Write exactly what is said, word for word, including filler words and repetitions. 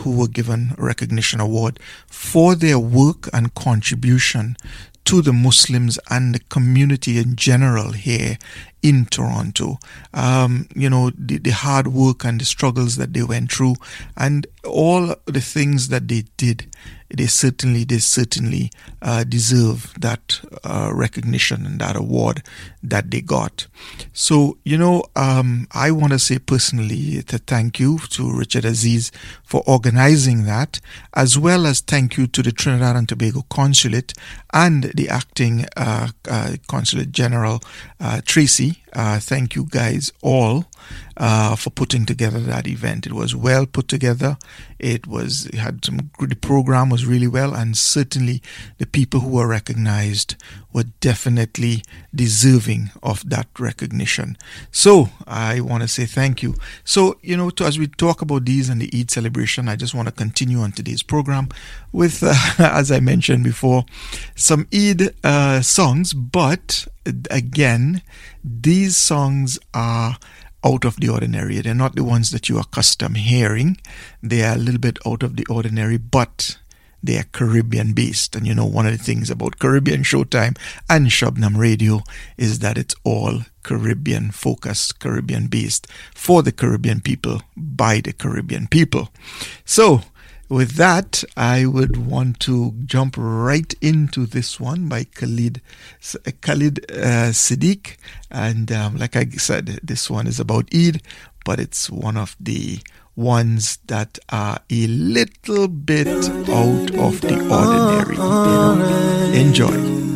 who were given a recognition award for their work and contribution to the Muslims and the community in general here in Toronto. Um, you know, the, the hard work and the struggles that they went through and all the things that they did, they certainly, they certainly uh, deserve that uh, recognition and that award that they got. So, you know, um, I want to say personally to thank you to Richard Aziz for organizing that, as well as thank you to the Trinidad and Tobago Consulate and the acting uh, uh, Consulate General, uh, Tracy. Uh, thank you guys all uh, for putting together that event. It was well put together. It was it had some good. The program was really well, and certainly the people who were recognized were definitely deserving of that recognition. So I want to say thank you. So, you know, to, as we talk about these and the Eid celebration, I just want to continue on today's program with, uh, as I mentioned before, some Eid uh, songs, but again, these songs are out of the ordinary. They're not the ones that you are accustomed hearing. They are a little bit out of the ordinary, but they are Caribbean based. And you know, one of the things about Caribbean Showtime and Shabnam Radio is that it's all Caribbean focused, Caribbean based, for the Caribbean people, by the Caribbean people. So with that, I would want to jump right into this one by Khalid, Khalid uh, Siddiq. And um, like I said, this one is about Eid, but it's one of the ones that are a little bit out of the ordinary. You know? Enjoy.